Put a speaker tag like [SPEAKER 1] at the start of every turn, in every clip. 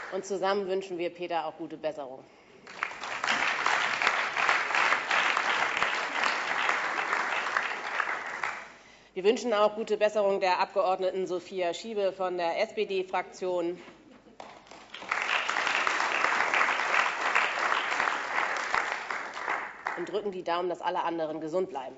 [SPEAKER 1] Und zusammen wünschen wir Peter auch gute Besserung. Wir wünschen auch gute Besserung der Abgeordneten Sophia Schiebe von der SPD-Fraktion. Und drücken die Daumen, dass alle anderen gesund bleiben.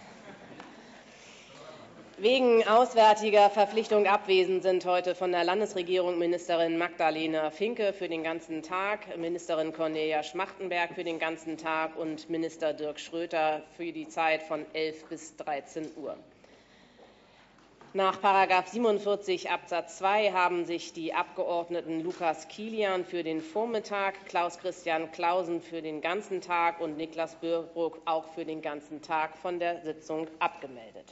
[SPEAKER 1] Wegen auswärtiger Verpflichtung abwesend sind heute von der Landesregierung Ministerin Magdalena Finke für den ganzen Tag, Ministerin Cornelia Schmachtenberg für den ganzen Tag und Minister Dirk Schröter für die Zeit von 11 bis 13 Uhr. Nach § 47 Absatz 2 haben sich die Abgeordneten Lukas Kilian für den Vormittag, Klaus-Christian Clausen für den ganzen Tag und Niklas Bürbrock auch für den ganzen Tag von der Sitzung abgemeldet.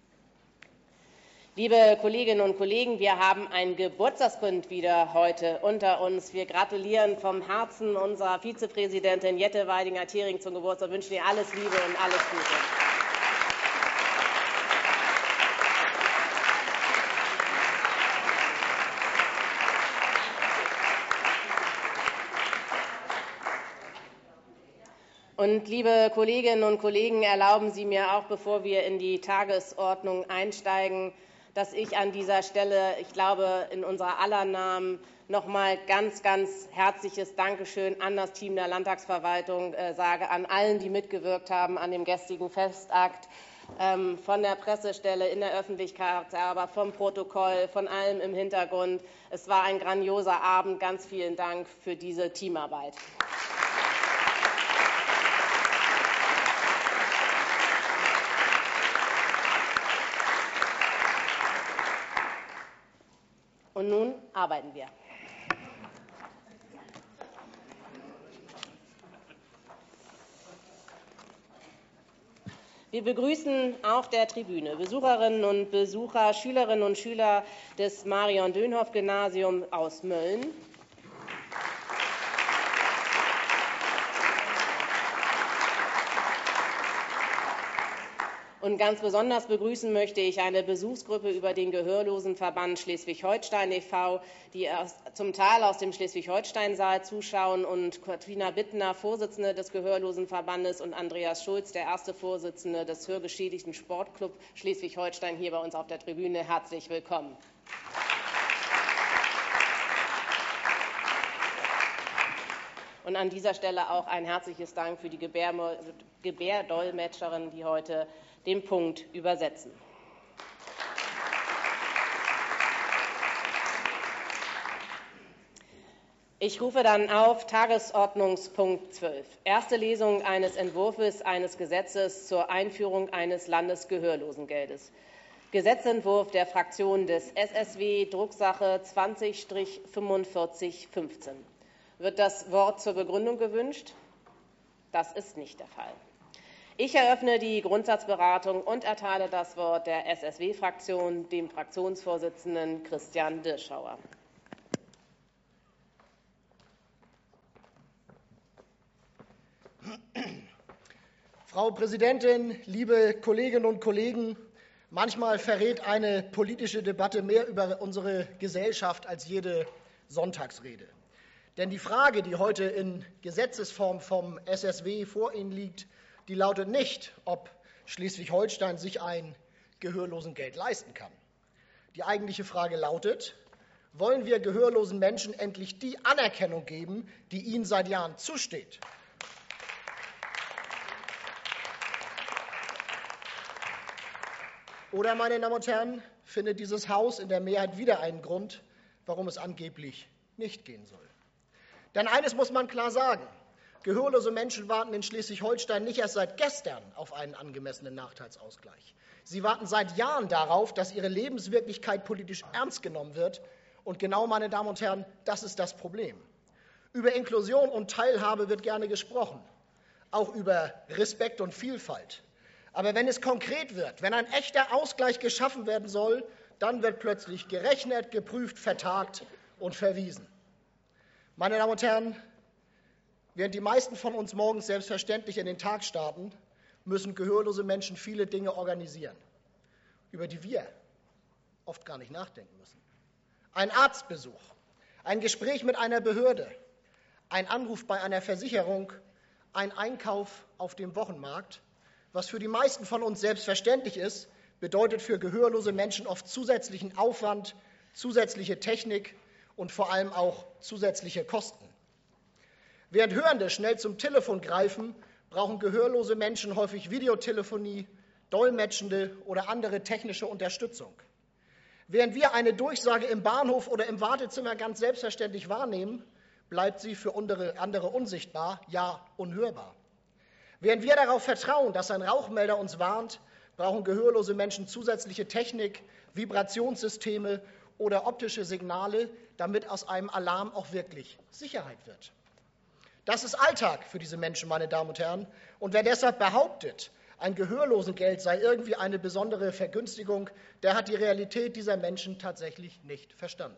[SPEAKER 1] Liebe Kolleginnen und Kollegen, wir haben ein Geburtstagskind wieder heute unter uns. Wir gratulieren vom Herzen unserer Vizepräsidentin Jette Weidinger-Thering zum Geburtstag, wünschen ihr alles Liebe und alles Gute. Und liebe Kolleginnen und Kollegen, erlauben Sie mir auch, bevor wir in die Tagesordnung einsteigen, dass ich an dieser Stelle, ich glaube, in unser aller Namen noch mal ganz herzliches Dankeschön an das Team der Landtagsverwaltung sage, an allen, die mitgewirkt haben an dem gestrigen Festakt, von der Pressestelle, in der Öffentlichkeit, aber vom Protokoll, von allem im Hintergrund. Es war ein grandioser Abend. Ganz vielen Dank für diese Teamarbeit. Und nun arbeiten wir. Wir begrüßen auf der Tribüne Besucherinnen und Besucher, Schülerinnen und Schüler des Marion-Dönhoff-Gymnasiums aus Mölln. Und ganz besonders begrüßen möchte ich eine Besuchsgruppe über den Gehörlosenverband Schleswig-Holstein e.V., die zum Teil aus dem Schleswig-Holstein-Saal zuschauen, und Katrina Bittner, Vorsitzende des Gehörlosenverbandes, und Andreas Schulz, der erste Vorsitzende des Hörgeschädigten Sportclub Schleswig-Holstein, hier bei uns auf der Tribüne. Herzlich willkommen. Und an dieser Stelle auch ein herzliches Dank für die Gebärdolmetscherinnen, die heute den Punkt übersetzen. Ich rufe dann auf Tagesordnungspunkt 12. Erste Lesung eines Entwurfs eines Gesetzes zur Einführung eines Landesgehörlosengeldes. Gesetzentwurf der Fraktion des SSW, Drucksache 20-4515. Wird das Wort zur Begründung gewünscht? Das ist nicht der Fall. Ich eröffne die Grundsatzberatung und erteile das Wort der SSW-Fraktion, dem Fraktionsvorsitzenden Christian Dirschauer.
[SPEAKER 2] Frau Präsidentin, liebe Kolleginnen und Kollegen! Manchmal verrät eine politische Debatte mehr über unsere Gesellschaft als jede Sonntagsrede. Denn die Frage, die heute in Gesetzesform vom SSW vor Ihnen liegt, die lautet nicht, ob Schleswig-Holstein sich ein Gehörlosengeld leisten kann. Die eigentliche Frage lautet: Wollen wir gehörlosen Menschen endlich die Anerkennung geben, die ihnen seit Jahren zusteht? Oder, meine Damen und Herren, findet dieses Haus in der Mehrheit wieder einen Grund, warum es angeblich nicht gehen soll? Denn eines muss man klar sagen: Gehörlose Menschen warten in Schleswig-Holstein nicht erst seit gestern auf einen angemessenen Nachteilsausgleich. Sie warten seit Jahren darauf, dass ihre Lebenswirklichkeit politisch ernst genommen wird. Und genau, meine Damen und Herren, das ist das Problem. Über Inklusion und Teilhabe wird gerne gesprochen, auch über Respekt und Vielfalt. Aber wenn es konkret wird, wenn ein echter Ausgleich geschaffen werden soll, dann wird plötzlich gerechnet, geprüft, vertagt und verwiesen. Meine Damen und Herren, während die meisten von uns morgens selbstverständlich in den Tag starten, müssen gehörlose Menschen viele Dinge organisieren, über die wir oft gar nicht nachdenken müssen. Ein Arztbesuch, Ein Gespräch mit einer Behörde, ein Anruf bei einer Versicherung, ein Einkauf auf dem Wochenmarkt, was für die meisten von uns selbstverständlich ist, bedeutet für gehörlose Menschen oft zusätzlichen Aufwand, zusätzliche Technik und vor allem auch zusätzliche Kosten. Während Hörende schnell zum Telefon greifen, brauchen gehörlose Menschen häufig Videotelefonie, dolmetschende oder andere technische Unterstützung. Während wir eine Durchsage im Bahnhof oder im Wartezimmer ganz selbstverständlich wahrnehmen, bleibt sie für andere unsichtbar, ja unhörbar. Während wir darauf vertrauen, dass ein Rauchmelder uns warnt, brauchen gehörlose Menschen zusätzliche Technik, Vibrationssysteme oder optische Signale, damit aus einem Alarm auch wirklich Sicherheit wird. Das ist Alltag für diese Menschen, meine Damen und Herren. Und wer deshalb behauptet, ein Gehörlosengeld sei irgendwie eine besondere Vergünstigung, der hat die Realität dieser Menschen tatsächlich nicht verstanden.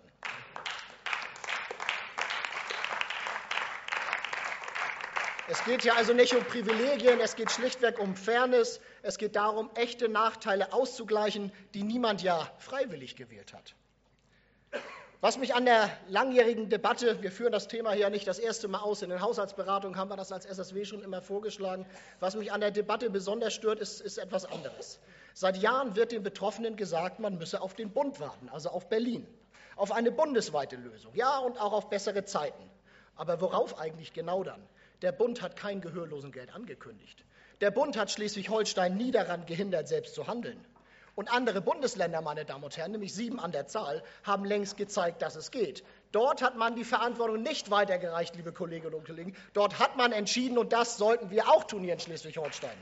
[SPEAKER 2] Es geht hier also nicht um Privilegien, es geht schlichtweg um Fairness. Es geht darum, echte Nachteile auszugleichen, die niemand ja freiwillig gewählt hat. Was mich an der langjährigen Debatte, wir führen das Thema hier nicht das erste Mal aus, in den Haushaltsberatungen haben wir das als SSW schon immer vorgeschlagen, was mich an der Debatte besonders stört, ist etwas anderes. Seit Jahren wird den Betroffenen gesagt, man müsse auf den Bund warten, also auf Berlin, auf eine bundesweite Lösung, ja, und auch auf bessere Zeiten. Aber worauf eigentlich genau dann? Der Bund hat kein Gehörlosengeld angekündigt. Der Bund hat Schleswig-Holstein nie daran gehindert, selbst zu handeln. Und andere Bundesländer, meine Damen und Herren, nämlich 7 an der Zahl, haben längst gezeigt, dass es geht. Dort hat man die Verantwortung nicht weitergereicht, liebe Kolleginnen und Kollegen. Dort hat man entschieden, und das sollten wir auch tun hier in Schleswig-Holstein.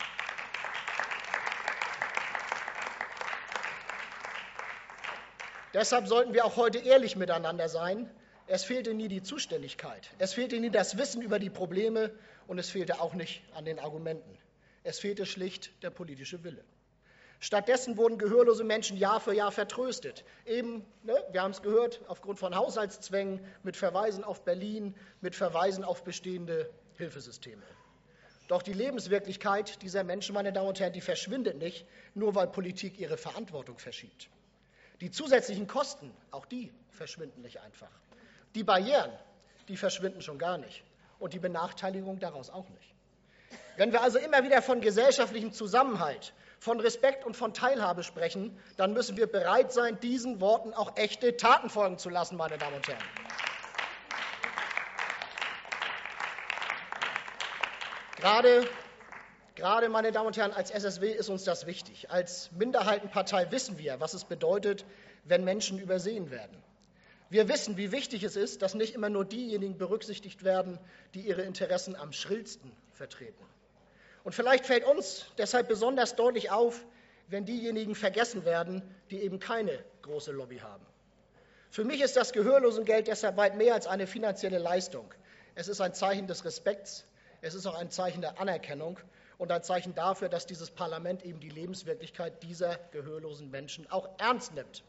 [SPEAKER 2] Deshalb sollten wir auch heute ehrlich miteinander sein. Es fehlte nie die Zuständigkeit, es fehlte nie das Wissen über die Probleme und es fehlte auch nicht an den Argumenten. Es fehlte schlicht der politische Wille. Stattdessen wurden gehörlose Menschen Jahr für Jahr vertröstet. Eben, wir haben es gehört, aufgrund von Haushaltszwängen, mit Verweisen auf Berlin, mit Verweisen auf bestehende Hilfesysteme. Doch die Lebenswirklichkeit dieser Menschen, meine Damen und Herren, die verschwindet nicht, nur weil Politik ihre Verantwortung verschiebt. Die zusätzlichen Kosten, auch die verschwinden nicht einfach. Die Barrieren, die verschwinden schon gar nicht. Und die Benachteiligung daraus auch nicht. Wenn wir also immer wieder von gesellschaftlichem Zusammenhalt, von Respekt und von Teilhabe sprechen, dann müssen wir bereit sein, diesen Worten auch echte Taten folgen zu lassen, meine Damen und Herren. Gerade, meine Damen und Herren, als SSW ist uns das wichtig. Als Minderheitenpartei wissen wir, was es bedeutet, wenn Menschen übersehen werden. Wir wissen, wie wichtig es ist, dass nicht immer nur diejenigen berücksichtigt werden, die ihre Interessen am schrillsten vertreten. Und vielleicht fällt uns deshalb besonders deutlich auf, wenn diejenigen vergessen werden, die eben keine große Lobby haben. Für mich ist das Gehörlosengeld deshalb weit mehr als eine finanzielle Leistung. Es ist ein Zeichen des Respekts, es ist auch ein Zeichen der Anerkennung und ein Zeichen dafür, dass dieses Parlament eben die Lebenswirklichkeit dieser gehörlosen Menschen auch ernst nimmt.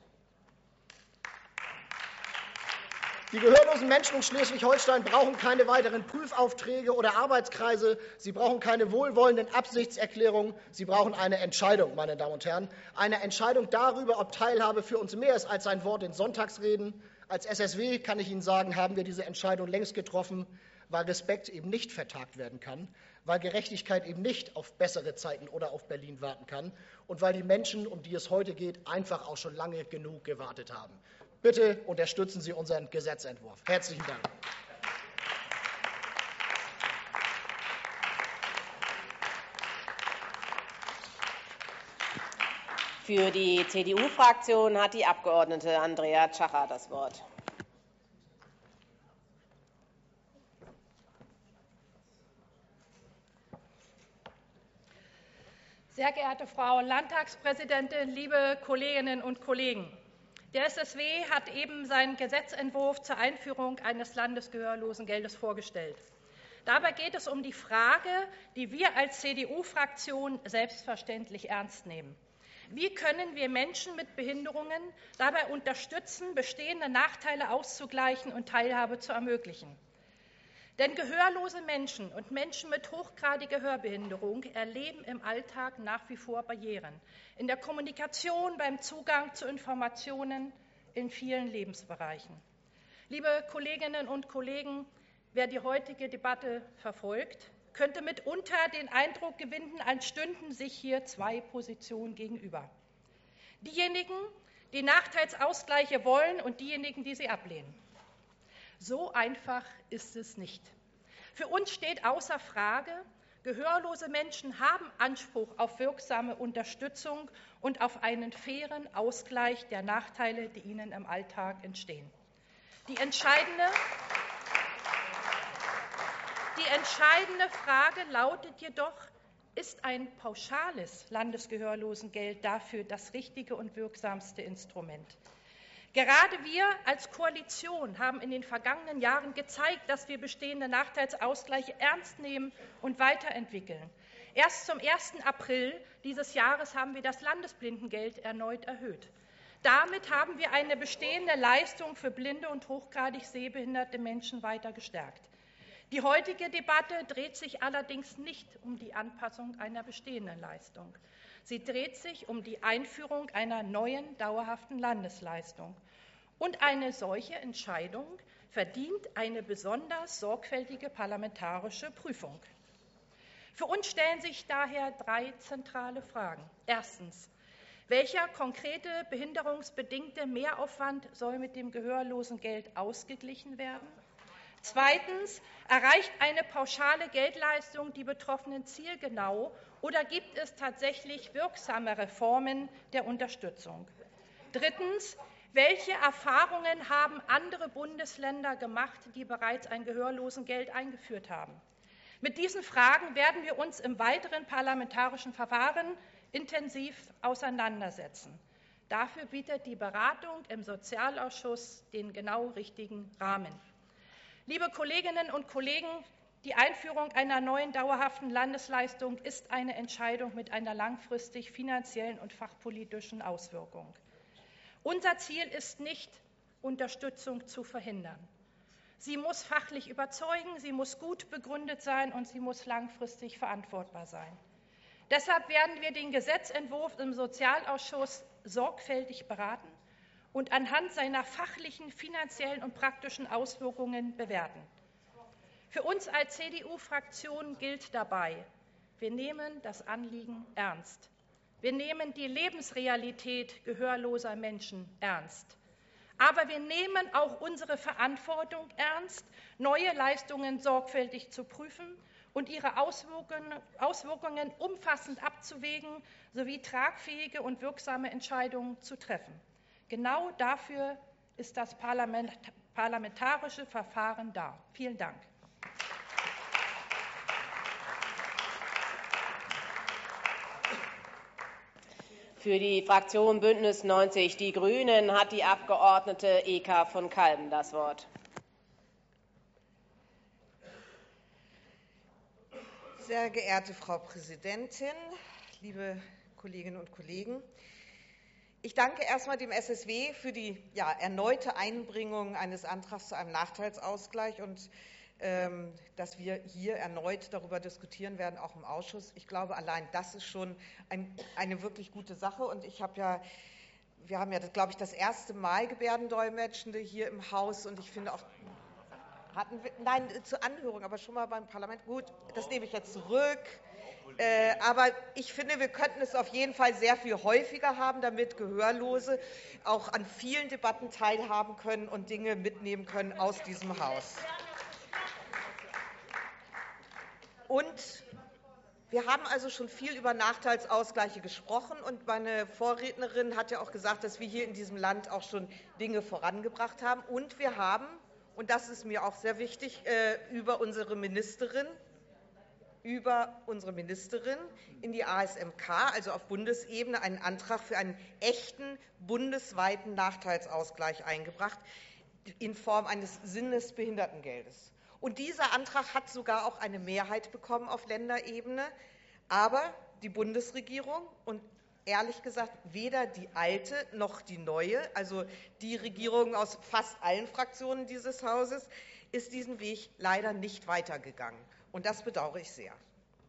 [SPEAKER 2] Die gehörlosen Menschen in Schleswig-Holstein brauchen keine weiteren Prüfaufträge oder Arbeitskreise. Sie brauchen keine wohlwollenden Absichtserklärungen. Sie brauchen eine Entscheidung, meine Damen und Herren. Eine Entscheidung darüber, ob Teilhabe für uns mehr ist als ein Wort in Sonntagsreden. Als SSW, kann ich Ihnen sagen, haben wir diese Entscheidung längst getroffen, weil Respekt eben nicht vertagt werden kann, weil Gerechtigkeit eben nicht auf bessere Zeiten oder auf Berlin warten kann und weil die Menschen, um die es heute geht, einfach auch schon lange genug gewartet haben. Bitte unterstützen Sie unseren Gesetzentwurf. Herzlichen Dank.
[SPEAKER 1] Für die CDU-Fraktion hat die Abgeordnete Andrea Tschacher das Wort.
[SPEAKER 3] Sehr geehrte Frau Landtagspräsidentin, liebe Kolleginnen und Kollegen! Der SSW hat eben seinen Gesetzentwurf zur Einführung eines Landesgehörlosengeldes vorgestellt. Dabei geht es um die Frage, die wir als CDU-Fraktion selbstverständlich ernst nehmen. Wie können wir Menschen mit Behinderungen dabei unterstützen, bestehende Nachteile auszugleichen und Teilhabe zu ermöglichen? Denn gehörlose Menschen und Menschen mit hochgradiger Hörbehinderung erleben im Alltag nach wie vor Barrieren. In der Kommunikation, beim Zugang zu Informationen in vielen Lebensbereichen. Liebe Kolleginnen und Kollegen, wer die heutige Debatte verfolgt, könnte mitunter den Eindruck gewinnen, als stünden sich hier zwei Positionen gegenüber. Diejenigen, die Nachteilsausgleiche wollen, und diejenigen, die sie ablehnen. So einfach ist es nicht. Für uns steht außer Frage, gehörlose Menschen haben Anspruch auf wirksame Unterstützung und auf einen fairen Ausgleich der Nachteile, die ihnen im Alltag entstehen. Die entscheidende Frage lautet jedoch, ist ein pauschales Landesgehörlosengeld dafür das richtige und wirksamste Instrument? Gerade wir als Koalition haben in den vergangenen Jahren gezeigt, dass wir bestehende Nachteilsausgleiche ernst nehmen und weiterentwickeln. Erst zum 1. April dieses Jahres haben wir das Landesblindengeld erneut erhöht. Damit haben wir eine bestehende Leistung für blinde und hochgradig sehbehinderte Menschen weiter gestärkt. Die heutige Debatte dreht sich allerdings nicht um die Anpassung einer bestehenden Leistung. Sie dreht sich um die Einführung einer neuen, dauerhaften Landesleistung. Und eine solche Entscheidung verdient eine besonders sorgfältige parlamentarische Prüfung. Für uns stellen sich daher 3 zentrale Fragen. Erstens, welcher konkrete behinderungsbedingte Mehraufwand soll mit dem Gehörlosengeld ausgeglichen werden? Zweitens, erreicht eine pauschale Geldleistung die Betroffenen zielgenau oder gibt es tatsächlich wirksame Formen der Unterstützung? Drittens, welche Erfahrungen haben andere Bundesländer gemacht, die bereits ein Gehörlosengeld eingeführt haben? Mit diesen Fragen werden wir uns im weiteren parlamentarischen Verfahren intensiv auseinandersetzen. Dafür bietet die Beratung im Sozialausschuss den genau richtigen Rahmen. Liebe Kolleginnen und Kollegen, die Einführung einer neuen dauerhaften Landesleistung ist eine Entscheidung mit einer langfristig finanziellen und fachpolitischen Auswirkung. Unser Ziel ist nicht, Unterstützung zu verhindern. Sie muss fachlich überzeugen, sie muss gut begründet sein und sie muss langfristig verantwortbar sein. Deshalb werden wir den Gesetzentwurf im Sozialausschuss sorgfältig beraten und anhand seiner fachlichen, finanziellen und praktischen Auswirkungen bewerten. Für uns als CDU-Fraktion gilt dabei, wir nehmen das Anliegen ernst. Wir nehmen die Lebensrealität gehörloser Menschen ernst. Aber wir nehmen auch unsere Verantwortung ernst, neue Leistungen sorgfältig zu prüfen und ihre Auswirkungen umfassend abzuwägen sowie tragfähige und wirksame Entscheidungen zu treffen. Genau dafür ist das parlamentarische Verfahren da. Vielen Dank.
[SPEAKER 1] Für die Fraktion Bündnis 90 Die Grünen hat die Abgeordnete Eka von Kalben das Wort.
[SPEAKER 4] Sehr geehrte Frau Präsidentin, liebe Kolleginnen und Kollegen! Ich danke erstmal dem SSW für die erneute Einbringung eines Antrags zu einem Nachteilsausgleich und dass wir hier erneut darüber diskutieren werden, auch im Ausschuss. Ich glaube, allein das ist schon eine wirklich gute Sache. Und wir haben ja, glaube ich, das erste Mal Gebärdendolmetschende hier im Haus. Und ich finde auch, zur Anhörung, aber schon mal beim Parlament. Gut, das nehme ich jetzt zurück. Aber ich finde, wir könnten es auf jeden Fall sehr viel häufiger haben, damit Gehörlose auch an vielen Debatten teilhaben können und Dinge mitnehmen können aus diesem Haus. Und wir haben also schon viel über Nachteilsausgleiche gesprochen. Und meine Vorrednerin hat ja auch gesagt, dass wir hier in diesem Land auch schon Dinge vorangebracht haben. Und wir haben, und das ist mir auch sehr wichtig, über unsere Ministerin in die ASMK, also auf Bundesebene, einen Antrag für einen echten bundesweiten Nachteilsausgleich eingebracht in Form eines Sinnesbehindertengeldes. Und dieser Antrag hat sogar auch eine Mehrheit bekommen auf Länderebene. Aber die Bundesregierung und ehrlich gesagt weder die alte noch die neue, also die Regierung aus fast allen Fraktionen dieses Hauses, ist diesen Weg leider nicht weitergegangen. Und das bedauere ich sehr.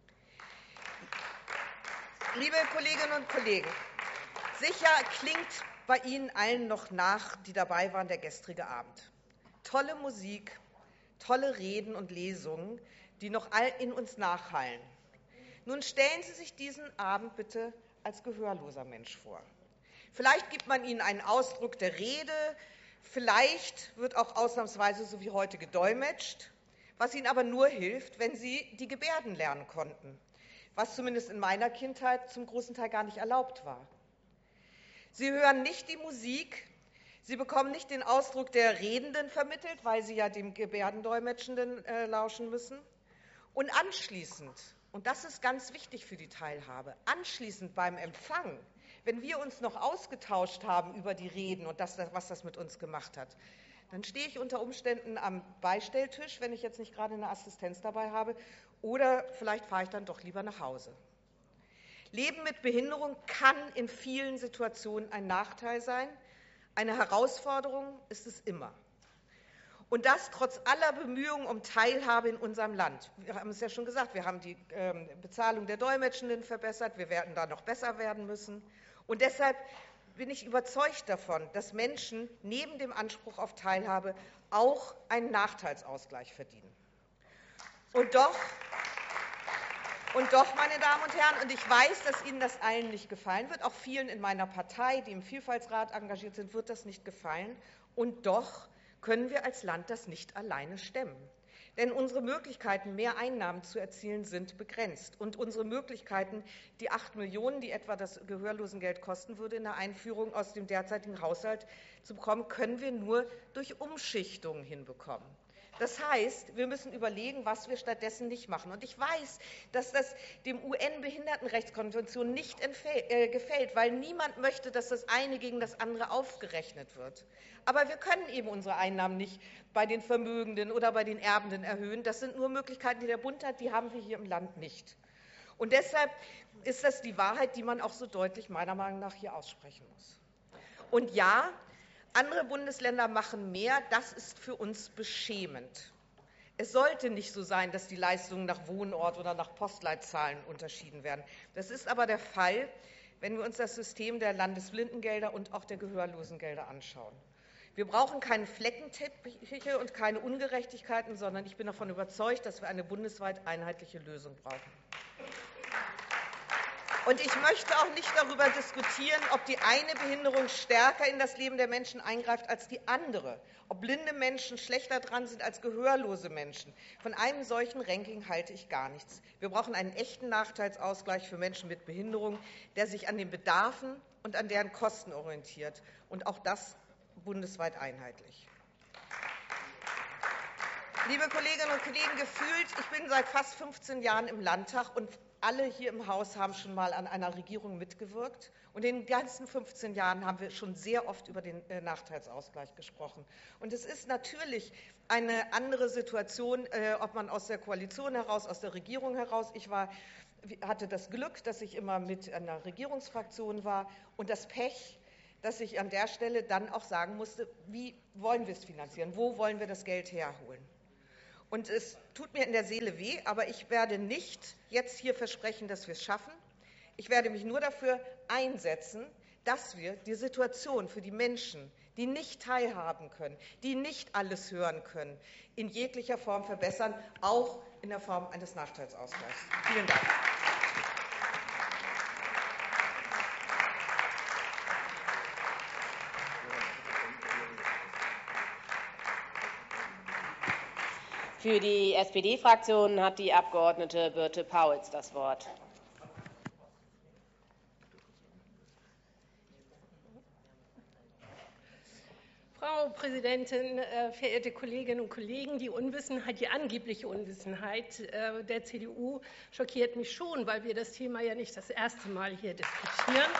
[SPEAKER 4] Liebe Kolleginnen und Kollegen, sicher klingt bei Ihnen allen noch nach, die dabei waren, der gestrige Abend. tolle Musik, tolle Reden und Lesungen, die noch in uns nachhallen. Nun stellen Sie sich diesen Abend bitte als gehörloser Mensch vor. Vielleicht gibt man Ihnen einen Ausdruck der Rede, vielleicht wird auch ausnahmsweise so wie heute gedolmetscht, was Ihnen aber nur hilft, wenn Sie die Gebärden lernen konnten, was zumindest in meiner Kindheit zum großen Teil gar nicht erlaubt war. Sie hören nicht die Musik, Sie bekommen nicht den Ausdruck der Redenden vermittelt, weil Sie ja dem Gebärdendolmetschenden lauschen müssen. Und anschließend, und das ist ganz wichtig für die Teilhabe, anschließend beim Empfang, wenn wir uns noch ausgetauscht haben über die Reden und was das mit uns gemacht hat, dann stehe ich unter Umständen am Beistelltisch, wenn ich jetzt nicht gerade eine Assistenz dabei habe, oder vielleicht fahre ich dann doch lieber nach Hause. Leben mit Behinderung kann in vielen Situationen ein Nachteil sein. Eine Herausforderung ist es immer. Und das trotz aller Bemühungen um Teilhabe in unserem Land. Wir haben es ja schon gesagt, wir haben die Bezahlung der Dolmetschenden verbessert, wir werden da noch besser werden müssen. Und deshalb bin ich überzeugt davon, dass Menschen neben dem Anspruch auf Teilhabe auch einen Nachteilsausgleich verdienen. Und doch, meine Damen und Herren, und ich weiß, dass Ihnen das allen nicht gefallen wird, auch vielen in meiner Partei, die im Vielfaltsrat engagiert sind, wird das nicht gefallen. Und doch können wir als Land das nicht alleine stemmen. Denn unsere Möglichkeiten, mehr Einnahmen zu erzielen, sind begrenzt. Und unsere Möglichkeiten, die 8 Millionen, die etwa das Gehörlosengeld kosten würde, in der Einführung aus dem derzeitigen Haushalt zu bekommen, können wir nur durch Umschichtungen hinbekommen. Das heißt, wir müssen überlegen, was wir stattdessen nicht machen. Und ich weiß, dass das dem UN-Behindertenrechtskonvention nicht gefällt, weil niemand möchte, dass das eine gegen das andere aufgerechnet wird. Aber wir können eben unsere Einnahmen nicht bei den Vermögenden oder bei den Erbenden erhöhen. Das sind nur Möglichkeiten, die der Bund hat, die haben wir hier im Land nicht. Und deshalb ist das die Wahrheit, die man auch so deutlich meiner Meinung nach hier aussprechen muss. Und ja, andere Bundesländer machen mehr, das ist für uns beschämend. Es sollte nicht so sein, dass die Leistungen nach Wohnort oder nach Postleitzahlen unterschieden werden. Das ist aber der Fall, wenn wir uns das System der Landesblindengelder und auch der Gehörlosengelder anschauen. Wir brauchen keine Fleckenteppiche und keine Ungerechtigkeiten, sondern ich bin davon überzeugt, dass wir eine bundesweit einheitliche Lösung brauchen. Und ich möchte auch nicht darüber diskutieren, ob die eine Behinderung stärker in das Leben der Menschen eingreift als die andere, ob blinde Menschen schlechter dran sind als gehörlose Menschen. Von einem solchen Ranking halte ich gar nichts. Wir brauchen einen echten Nachteilsausgleich für Menschen mit Behinderung, der sich an den Bedarfen und an deren Kosten orientiert. Und auch das bundesweit einheitlich. Liebe Kolleginnen und Kollegen, gefühlt, ich bin seit fast 15 Jahren im Landtag und alle hier im Haus haben schon mal an einer Regierung mitgewirkt. Und in den ganzen 15 Jahren haben wir schon sehr oft über den Nachteilsausgleich gesprochen. Und es ist natürlich eine andere Situation, ob man aus der Koalition heraus, aus der Regierung heraus. Ich hatte das Glück, dass ich immer mit einer Regierungsfraktion war und das Pech, dass ich an der Stelle dann auch sagen musste, wie wollen wir es finanzieren, wo wollen wir das Geld herholen. Und es tut mir in der Seele weh, aber ich werde nicht jetzt hier versprechen, dass wir es schaffen. Ich werde mich nur dafür einsetzen, dass wir die Situation für die Menschen, die nicht teilhaben können, die nicht alles hören können, in jeglicher Form verbessern, auch in der Form eines Nachteilsausgleichs. Vielen Dank.
[SPEAKER 1] Für die SPD-Fraktion hat die Abgeordnete Birte Pauwels das Wort.
[SPEAKER 5] Frau Präsidentin, verehrte Kolleginnen und Kollegen! Die Unwissenheit, die angebliche Unwissenheit der CDU schockiert mich schon, weil wir das Thema ja nicht das erste Mal hier diskutieren.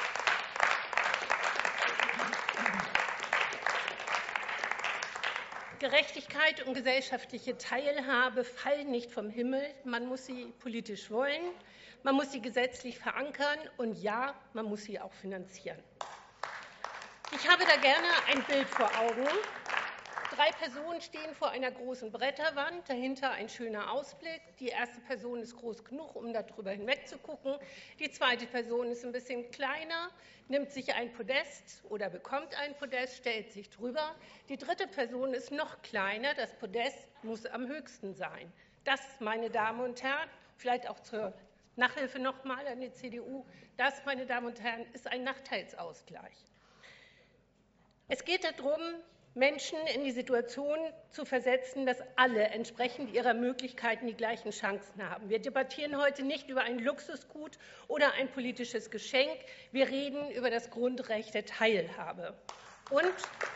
[SPEAKER 5] Gerechtigkeit und gesellschaftliche Teilhabe fallen nicht vom Himmel. Man muss sie politisch wollen, man muss sie gesetzlich verankern und ja, man muss sie auch finanzieren. Ich habe da gerne ein Bild vor Augen. 3 Personen stehen vor einer großen Bretterwand, dahinter ein schöner Ausblick. Die erste Person ist groß genug, um darüber hinweg zu gucken. Die zweite Person ist ein bisschen kleiner, nimmt sich ein Podest oder bekommt ein Podest, stellt sich drüber. Die dritte Person ist noch kleiner, das Podest muss am höchsten sein. Das, meine Damen und Herren, vielleicht auch zur Nachhilfe nochmal an die CDU, das, meine Damen und Herren, ist ein Nachteilsausgleich. Es geht darum, Menschen in die Situation zu versetzen, dass alle entsprechend ihrer Möglichkeiten die gleichen Chancen haben. Wir debattieren heute nicht über ein Luxusgut oder ein politisches Geschenk. Wir reden über das Grundrecht der Teilhabe. Und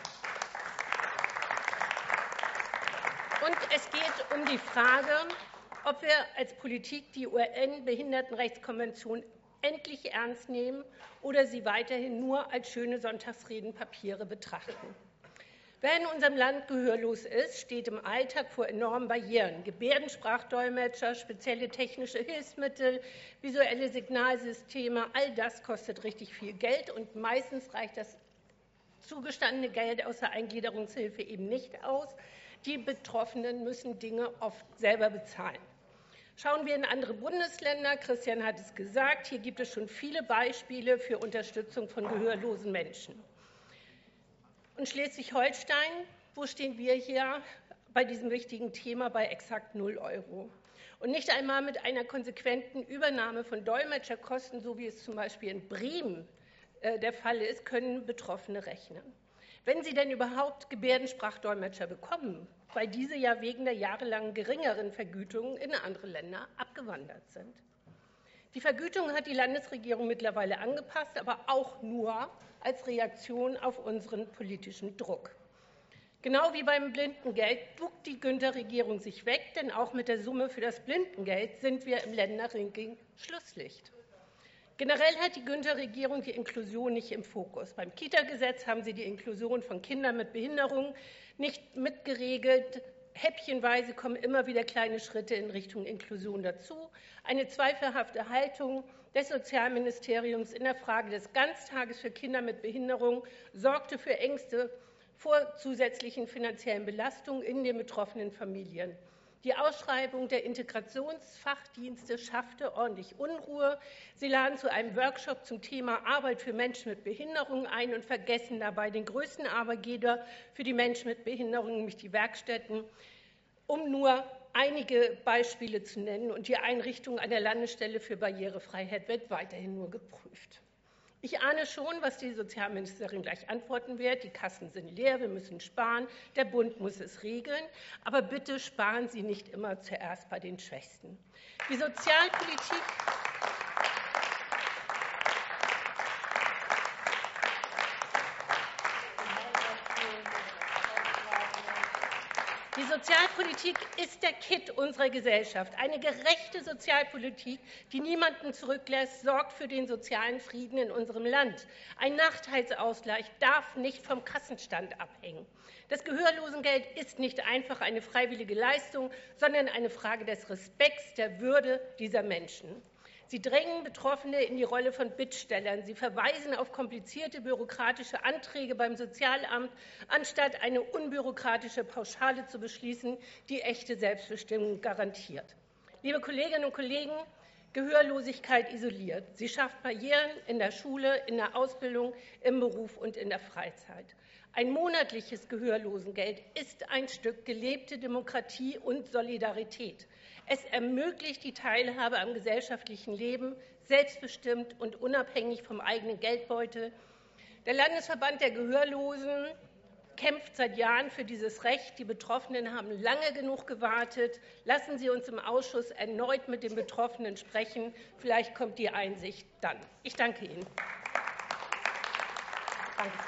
[SPEAKER 5] es geht um die Frage, ob wir als Politik die UN-Behindertenrechtskonvention endlich ernst nehmen oder sie weiterhin nur als schöne Sonntagsredenpapiere betrachten. Wer in unserem Land gehörlos ist, steht im Alltag vor enormen Barrieren. Gebärdensprachdolmetscher, spezielle technische Hilfsmittel, visuelle Signalsysteme, all das kostet richtig viel Geld und meistens reicht das zugestandene Geld aus der Eingliederungshilfe eben nicht aus. Die Betroffenen müssen Dinge oft selber bezahlen. Schauen wir in andere Bundesländer, Christian hat es gesagt, hier gibt es schon viele Beispiele für Unterstützung von gehörlosen Menschen. Und Schleswig-Holstein, wo stehen wir hier bei diesem wichtigen Thema bei exakt 0 €? Und nicht einmal mit einer konsequenten Übernahme von Dolmetscherkosten, so wie es zum Beispiel in Bremen der Fall ist, können Betroffene rechnen. Wenn sie denn überhaupt Gebärdensprachdolmetscher bekommen, weil diese ja wegen der jahrelang geringeren Vergütungen in andere Länder abgewandert sind. Die Vergütung hat die Landesregierung mittlerweile angepasst, aber auch nur als Reaktion auf unseren politischen Druck. Genau wie beim Blindengeld duckt die Günther-Regierung sich weg, denn auch mit der Summe für das Blindengeld sind wir im Länderranking Schlusslicht. Generell hat die Günther-Regierung die Inklusion nicht im Fokus. Beim Kita-Gesetz haben sie die Inklusion von Kindern mit Behinderung nicht mitgeregelt. Häppchenweise kommen immer wieder kleine Schritte in Richtung Inklusion dazu. Eine zweifelhafte Haltung des Sozialministeriums in der Frage des Ganztages für Kinder mit Behinderung sorgte für Ängste vor zusätzlichen finanziellen Belastungen in den betroffenen Familien. Die Ausschreibung der Integrationsfachdienste schaffte ordentlich Unruhe. Sie laden zu einem Workshop zum Thema Arbeit für Menschen mit Behinderung ein und vergessen dabei den größten Arbeitgeber für die Menschen mit Behinderung, nämlich die Werkstätten, um nur einige Beispiele zu nennen. Und die Einrichtung einer Landesstelle für Barrierefreiheit wird weiterhin nur geprüft. Ich ahne schon, was die Sozialministerin gleich antworten wird. Die Kassen sind leer, wir müssen sparen, der Bund muss es regeln. Aber bitte sparen Sie nicht immer zuerst bei den Schwächsten. Die Sozialpolitik ist der Kitt unserer Gesellschaft. Eine gerechte Sozialpolitik, die niemanden zurücklässt, sorgt für den sozialen Frieden in unserem Land. Ein Nachteilsausgleich darf nicht vom Kassenstand abhängen. Das Gehörlosengeld ist nicht einfach eine freiwillige Leistung, sondern eine Frage des Respekts der Würde dieser Menschen. Sie drängen Betroffene in die Rolle von Bittstellern. Sie verweisen auf komplizierte bürokratische Anträge beim Sozialamt, anstatt eine unbürokratische Pauschale zu beschließen, die echte Selbstbestimmung garantiert. Liebe Kolleginnen und Kollegen, Gehörlosigkeit isoliert. Sie schafft Barrieren in der Schule, in der Ausbildung, im Beruf und in der Freizeit. Ein monatliches Gehörlosengeld ist ein Stück gelebte Demokratie und Solidarität. Es ermöglicht die Teilhabe am gesellschaftlichen Leben, selbstbestimmt und unabhängig vom eigenen Geldbeutel. Der Landesverband der Gehörlosen kämpft seit Jahren für dieses Recht. Die Betroffenen haben lange genug gewartet. Lassen Sie uns im Ausschuss erneut mit den Betroffenen sprechen. Vielleicht kommt die Einsicht dann. Ich danke Ihnen. Danke.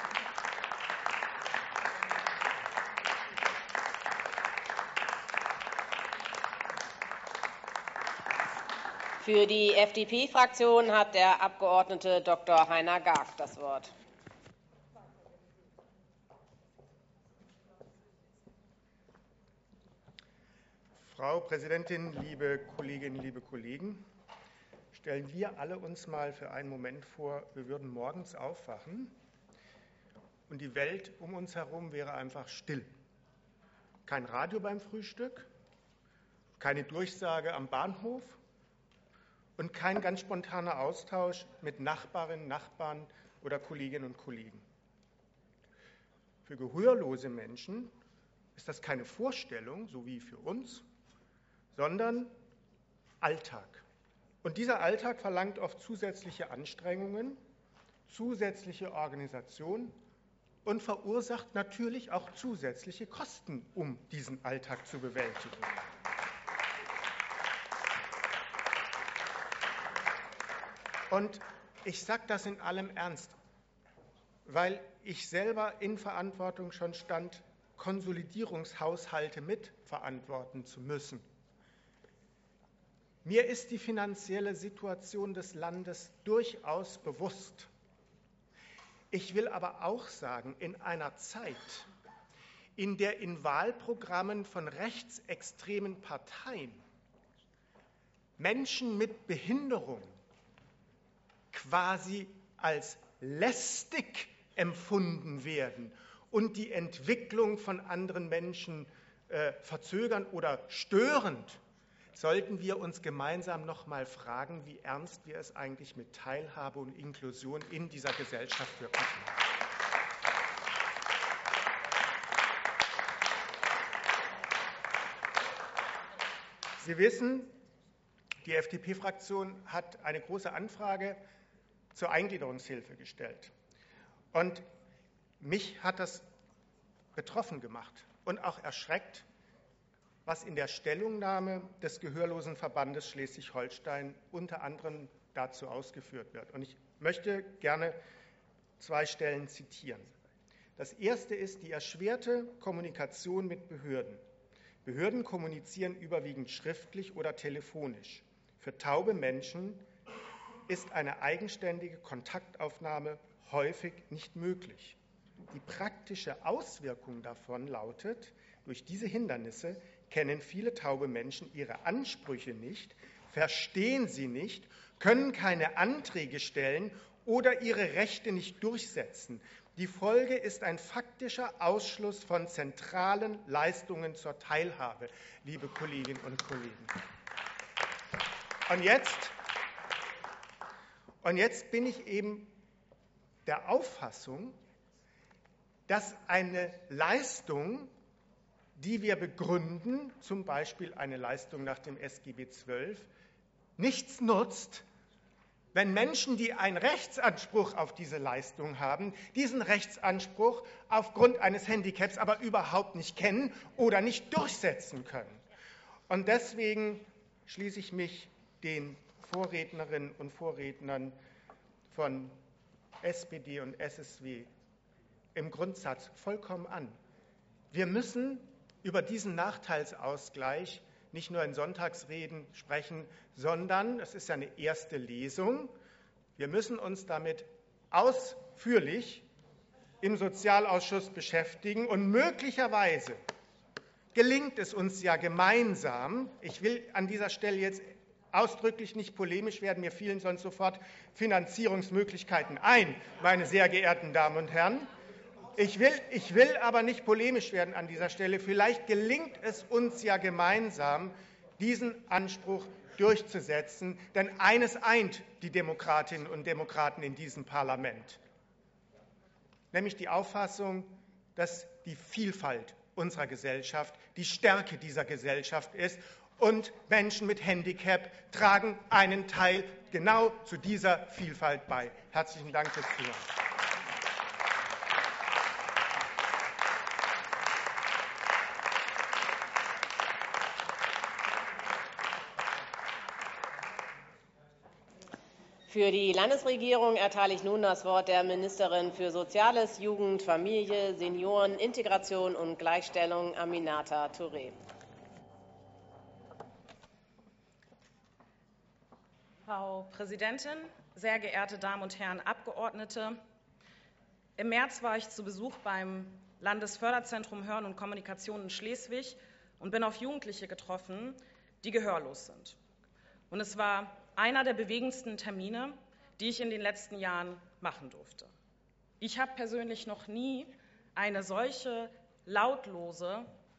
[SPEAKER 1] Für die FDP-Fraktion hat der Abgeordnete Dr. Heiner Garg das Wort.
[SPEAKER 6] Frau Präsidentin, liebe Kolleginnen, liebe Kollegen! Stellen wir alle uns mal für einen Moment vor, wir würden morgens aufwachen und die Welt um uns herum wäre einfach still. kein Radio beim Frühstück, keine Durchsage am Bahnhof und kein ganz spontaner Austausch mit Nachbarinnen, Nachbarn oder Kolleginnen und Kollegen. Für gehörlose Menschen ist das keine Vorstellung, so wie für uns, sondern Alltag. Und dieser Alltag verlangt oft zusätzliche Anstrengungen, zusätzliche Organisation und verursacht natürlich auch zusätzliche Kosten, um diesen Alltag zu bewältigen. Und ich sage das in allem Ernst, weil ich selber in Verantwortung schon stand, Konsolidierungshaushalte mitverantworten zu müssen. Mir ist die finanzielle Situation des Landes durchaus bewusst. Ich will aber auch sagen, in einer Zeit, in der in Wahlprogrammen von rechtsextremen Parteien Menschen mit Behinderung quasi als lästig empfunden werden und die Entwicklung von anderen Menschen verzögern oder störend, sollten wir uns gemeinsam noch mal fragen, wie ernst wir es eigentlich mit Teilhabe und Inklusion in dieser Gesellschaft wirklich meinen. Sie wissen, die FDP-Fraktion hat eine große Anfrage zur Eingliederungshilfe gestellt. Und mich hat das betroffen gemacht und auch erschreckt, was in der Stellungnahme des Gehörlosenverbandes Schleswig-Holstein unter anderem dazu ausgeführt wird. Und ich möchte gerne 2 Stellen zitieren. Das erste ist die erschwerte Kommunikation mit Behörden. Behörden kommunizieren überwiegend schriftlich oder telefonisch. Für taube Menschen ist eine eigenständige Kontaktaufnahme häufig nicht möglich. Die praktische Auswirkung davon lautet, durch diese Hindernisse kennen viele taube Menschen ihre Ansprüche nicht, verstehen sie nicht, können keine Anträge stellen oder ihre Rechte nicht durchsetzen. Die Folge ist ein faktischer Ausschluss von zentralen Leistungen zur Teilhabe, liebe Kolleginnen und Kollegen. Und jetzt bin ich eben der Auffassung, dass eine Leistung, die wir begründen, zum Beispiel eine Leistung nach dem SGB XII, nichts nutzt, wenn Menschen, die einen Rechtsanspruch auf diese Leistung haben, diesen Rechtsanspruch aufgrund eines Handicaps aber überhaupt nicht kennen oder nicht durchsetzen können. Und deswegen schließe ich mich den Vorrednerinnen und Vorrednern von SPD und SSW im Grundsatz vollkommen an. Wir müssen über diesen Nachteilsausgleich nicht nur in Sonntagsreden sprechen, sondern, es ist ja eine erste Lesung, wir müssen uns damit ausführlich im Sozialausschuss beschäftigen und möglicherweise gelingt es uns ja gemeinsam, ich will an dieser Stelle jetzt ausdrücklich nicht polemisch werden, mir fielen sonst sofort Finanzierungsmöglichkeiten ein, meine sehr geehrten Damen und Herren. Ich will aber nicht polemisch werden an dieser Stelle. Vielleicht gelingt es uns ja gemeinsam, diesen Anspruch durchzusetzen. Denn eines eint die Demokratinnen und Demokraten in diesem Parlament, nämlich die Auffassung, dass die Vielfalt unserer Gesellschaft die Stärke dieser Gesellschaft ist. Und Menschen mit Handicap tragen einen Teil genau zu dieser Vielfalt bei. Herzlichen Dank fürs Zuhören.
[SPEAKER 1] Für die Landesregierung erteile ich nun das Wort der Ministerin für Soziales, Jugend, Familie, Senioren, Integration und Gleichstellung, Aminata Touré.
[SPEAKER 7] Frau Präsidentin, sehr geehrte Damen und Herren Abgeordnete! Im März war ich zu Besuch beim Landesförderzentrum Hören und Kommunikation in Schleswig und bin auf Jugendliche getroffen, die gehörlos sind. Und es war einer der bewegendsten Termine, die ich in den letzten Jahren machen durfte. Ich habe persönlich noch nie eine solche lautlose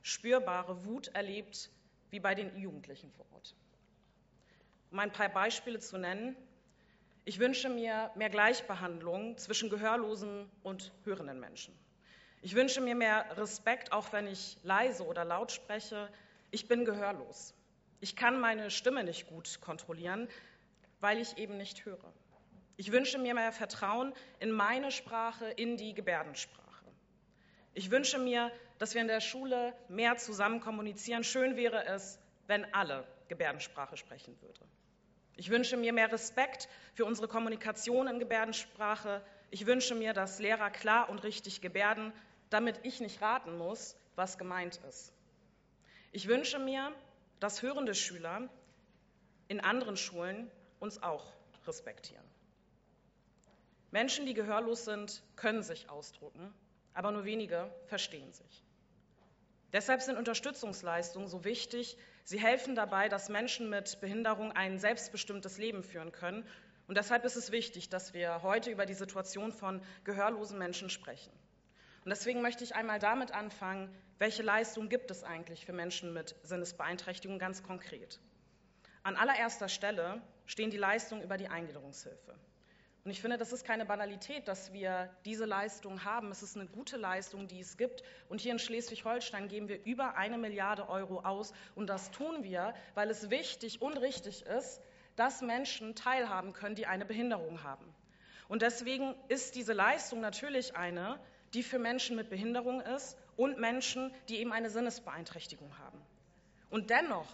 [SPEAKER 7] spürbare Wut erlebt wie bei den Jugendlichen vor Ort. Um ein paar Beispiele zu nennen: Ich wünsche mir mehr Gleichbehandlung zwischen gehörlosen und hörenden Menschen. Ich wünsche mir mehr Respekt, auch wenn ich leise oder laut spreche. Ich bin gehörlos. Ich kann meine Stimme nicht gut kontrollieren, weil ich eben nicht höre. Ich wünsche mir mehr Vertrauen in meine Sprache, in die Gebärdensprache. Ich wünsche mir, dass wir in der Schule mehr zusammen kommunizieren. Schön wäre es, wenn alle Gebärdensprache sprechen würden. Ich wünsche mir mehr Respekt für unsere Kommunikation in Gebärdensprache. Ich wünsche mir, dass Lehrer klar und richtig gebärden, damit ich nicht raten muss, was gemeint ist. Ich wünsche mir, dass hörende Schüler in anderen Schulen uns auch respektieren. Menschen, die gehörlos sind, können sich ausdrücken, aber nur wenige verstehen sich. Deshalb sind Unterstützungsleistungen so wichtig. Sie helfen dabei, dass Menschen mit Behinderung ein selbstbestimmtes Leben führen können. Und deshalb ist es wichtig, dass wir heute über die Situation von gehörlosen Menschen sprechen. Und deswegen möchte ich einmal damit anfangen, welche Leistungen gibt es eigentlich für Menschen mit Sinnesbeeinträchtigung ganz konkret. An allererster Stelle stehen die Leistungen über die Eingliederungshilfe. Und ich finde, das ist keine Banalität, dass wir diese Leistung haben. Es ist eine gute Leistung, die es gibt. Und hier in Schleswig-Holstein geben wir über 1 Milliarde Euro aus. Und das tun wir, weil es wichtig und richtig ist, dass Menschen teilhaben können, die eine Behinderung haben. Und deswegen ist diese Leistung natürlich eine, die für Menschen mit Behinderung ist und Menschen, die eben eine Sinnesbeeinträchtigung haben. Und dennoch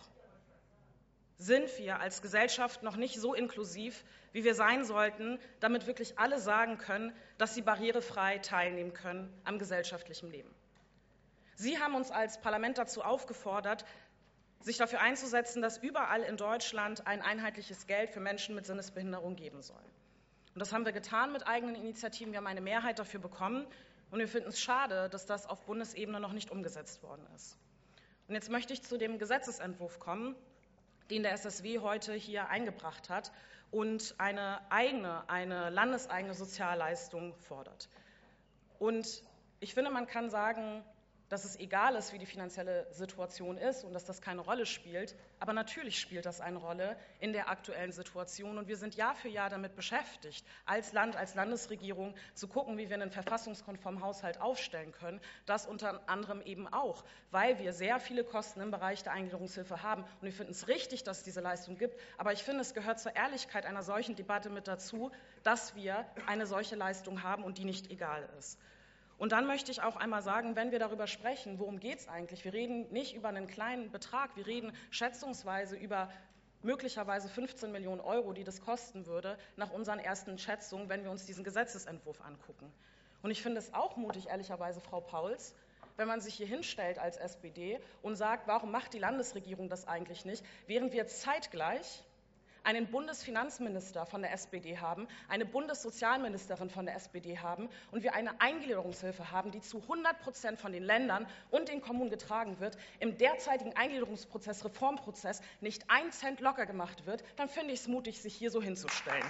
[SPEAKER 7] sind wir als Gesellschaft noch nicht so inklusiv, wie wir sein sollten, damit wirklich alle sagen können, dass sie barrierefrei teilnehmen können am gesellschaftlichen Leben. Sie haben uns als Parlament dazu aufgefordert, sich dafür einzusetzen, dass überall in Deutschland ein einheitliches Geld für Menschen mit Sinnesbehinderung geben soll. Und das haben wir getan mit eigenen Initiativen. Wir haben eine Mehrheit dafür bekommen. Und wir finden es schade, dass das auf Bundesebene noch nicht umgesetzt worden ist. Und jetzt möchte ich zu dem Gesetzesentwurf kommen, den der SSW heute hier eingebracht hat und eine landeseigene Sozialleistung fordert. Und ich finde, man kann sagen, dass es egal ist, wie die finanzielle Situation ist und dass das keine Rolle spielt. Aber natürlich spielt das eine Rolle in der aktuellen Situation. Und wir sind Jahr für Jahr damit beschäftigt, als Land, als Landesregierung zu gucken, wie wir einen verfassungskonformen Haushalt aufstellen können. Das unter anderem eben auch, weil wir sehr viele Kosten im Bereich der Eingliederungshilfe haben. Und wir finden es richtig, dass es diese Leistung gibt. Aber ich finde, es gehört zur Ehrlichkeit einer solchen Debatte mit dazu, dass wir eine solche Leistung haben und die nicht egal ist. Und dann möchte ich auch einmal sagen, wenn wir darüber sprechen, worum geht es eigentlich? Wir reden nicht über einen kleinen Betrag, wir reden schätzungsweise über möglicherweise 15 Millionen Euro, die das kosten würde, nach unseren ersten Schätzungen, wenn wir uns diesen Gesetzesentwurf angucken. Und ich finde es auch mutig, ehrlicherweise, Frau Pauls, wenn man sich hier hinstellt als SPD und sagt, warum macht die Landesregierung das eigentlich nicht, während wir zeitgleich einen Bundesfinanzminister von der SPD haben, eine Bundessozialministerin von der SPD haben und wir eine Eingliederungshilfe haben, die zu 100% von den Ländern und den Kommunen getragen wird, im derzeitigen Eingliederungsprozess, Reformprozess nicht 1 Cent locker gemacht wird, dann finde ich es mutig, sich hier so hinzustellen.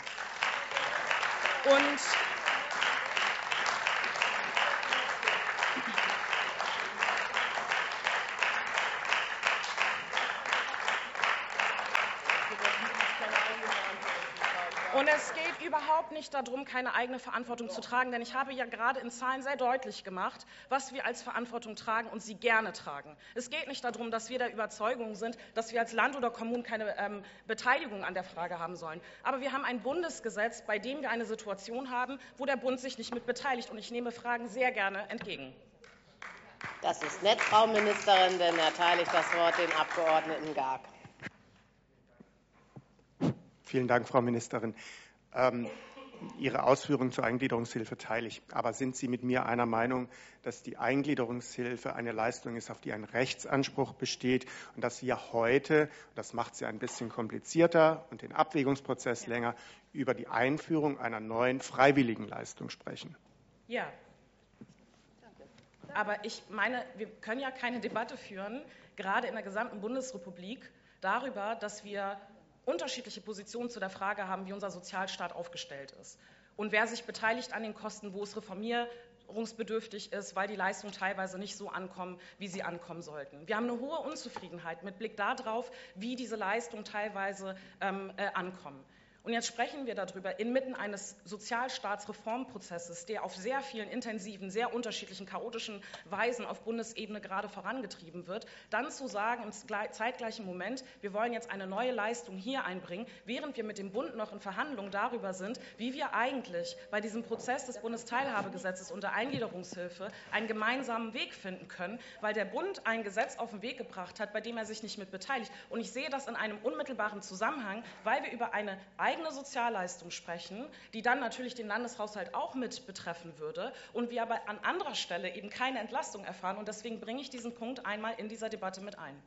[SPEAKER 7] Und es geht überhaupt nicht darum, keine eigene Verantwortung zu tragen, denn ich habe ja gerade in Zahlen sehr deutlich gemacht, was wir als Verantwortung tragen und sie gerne tragen. Es geht nicht darum, dass wir der Überzeugung sind, dass wir als Land oder Kommunen keine Beteiligung an der Frage haben sollen. Aber wir haben ein Bundesgesetz, bei dem wir eine Situation haben, wo der Bund sich nicht mit beteiligt. Und ich nehme Fragen sehr gerne entgegen.
[SPEAKER 1] Das ist nett, Frau Ministerin, dann erteile ich das Wort dem Abgeordneten Garg.
[SPEAKER 6] Vielen Dank, Frau Ministerin. Ihre Ausführungen zur Eingliederungshilfe teile ich. Aber sind Sie mit mir einer Meinung, dass die Eingliederungshilfe eine Leistung ist, auf die ein Rechtsanspruch besteht und dass wir heute, das macht sie ein bisschen komplizierter und den Abwägungsprozess länger, über die Einführung einer neuen freiwilligen Leistung sprechen?
[SPEAKER 7] Ja. Aber ich meine, wir können ja keine Debatte führen, gerade in der gesamten Bundesrepublik, darüber, dass wir unterschiedliche Positionen zu der Frage haben, wie unser Sozialstaat aufgestellt ist und wer sich beteiligt an den Kosten, wo es aufklärungsbedürftig ist, weil die Leistungen teilweise nicht so ankommen, wie sie ankommen sollten. Wir haben eine hohe Unzufriedenheit mit Blick darauf, wie diese Leistungen teilweise ankommen. Und jetzt sprechen wir darüber, inmitten eines Sozialstaatsreformprozesses, der auf sehr vielen intensiven, sehr unterschiedlichen, chaotischen Weisen auf Bundesebene gerade vorangetrieben wird, dann zu sagen im zeitgleichen Moment, wir wollen jetzt eine neue Leistung hier einbringen, während wir mit dem Bund noch in Verhandlungen darüber sind, wie wir eigentlich bei diesem Prozess des Bundesteilhabegesetzes und der Eingliederungshilfe einen gemeinsamen Weg finden können, weil der Bund ein Gesetz auf den Weg gebracht hat, bei dem er sich nicht mit beteiligt. Und ich sehe das in einem unmittelbaren Zusammenhang, weil wir über eine eigene Sozialleistung sprechen, die dann natürlich den Landeshaushalt auch mit betreffen würde und wir aber an anderer Stelle eben keine Entlastung erfahren. Und deswegen bringe ich diesen Punkt einmal in dieser Debatte mit ein.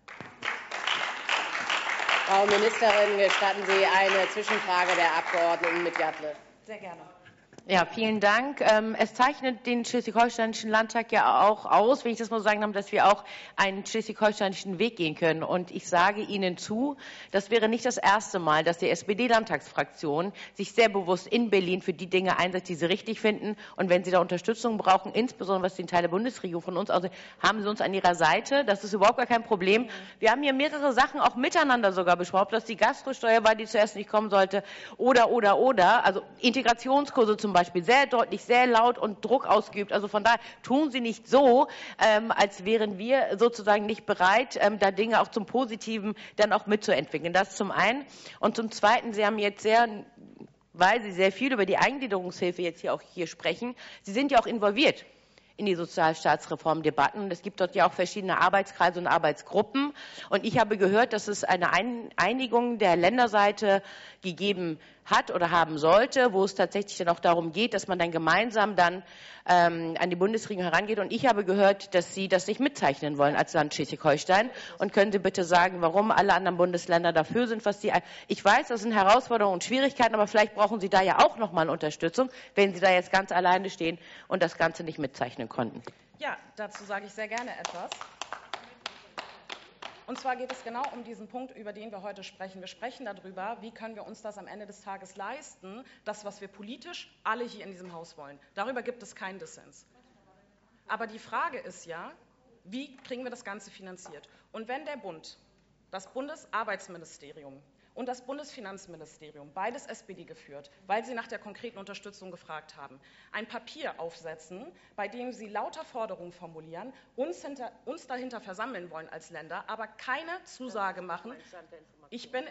[SPEAKER 1] Frau Ministerin, gestatten Sie eine Zwischenfrage der Abgeordneten Mittjatle?
[SPEAKER 7] Sehr gerne.
[SPEAKER 8] Ja, vielen Dank. Es zeichnet den Schleswig-Holsteinischen Landtag ja auch aus, wenn ich das mal so sagen darf, dass wir auch einen schleswig-holsteinischen Weg gehen können. Und ich sage Ihnen zu, das wäre nicht das erste Mal, dass die SPD-Landtagsfraktion sich sehr bewusst in Berlin für die Dinge einsetzt, die sie richtig finden. Und wenn Sie da Unterstützung brauchen, insbesondere was den Teil der Bundesregierung von uns aus, haben Sie uns an Ihrer Seite. Das ist überhaupt gar kein Problem. Wir haben hier mehrere Sachen auch miteinander sogar besprochen, ob das die Gastrosteuer war, die zuerst nicht kommen sollte, oder. Also Integrationskurse zum Beispiel, sehr deutlich, sehr laut und Druck ausgeübt. Also von daher tun Sie nicht so, als wären wir sozusagen nicht bereit, da Dinge auch zum Positiven dann auch mitzuentwickeln. Das zum einen. Und zum Zweiten, Sie haben jetzt weil Sie sehr viel über die Eingliederungshilfe jetzt hier auch sprechen, Sie sind ja auch involviert in die Sozialstaatsreformdebatten. Und es gibt dort ja auch verschiedene Arbeitskreise und Arbeitsgruppen. Und ich habe gehört, dass es eine Einigung der Länderseite gegeben hat oder haben sollte, wo es tatsächlich dann auch darum geht, dass man dann gemeinsam dann an die Bundesregierung herangeht. Und ich habe gehört, dass Sie das nicht mitzeichnen wollen als Land Schleswig-Holstein. Und können Sie bitte sagen, warum alle anderen Bundesländer dafür sind? Ich weiß, das sind Herausforderungen und Schwierigkeiten, aber vielleicht brauchen Sie da ja auch noch mal Unterstützung, wenn Sie da jetzt ganz alleine stehen und das Ganze nicht mitzeichnen konnten.
[SPEAKER 7] Ja, dazu sage ich sehr gerne etwas. Und zwar geht es genau um diesen Punkt, über den wir heute sprechen. Wir sprechen darüber, wie können wir uns das am Ende des Tages leisten, das, was wir politisch alle hier in diesem Haus wollen. Darüber gibt es keinen Dissens. Aber die Frage ist ja, wie kriegen wir das Ganze finanziert? Und wenn der Bund, das Bundesarbeitsministerium und das Bundesfinanzministerium, beides SPD geführt, weil sie nach der konkreten Unterstützung gefragt haben, ein Papier aufsetzen, bei dem sie lauter Forderungen formulieren, uns dahinter versammeln wollen als Länder, aber keine Zusage machen. Ich bin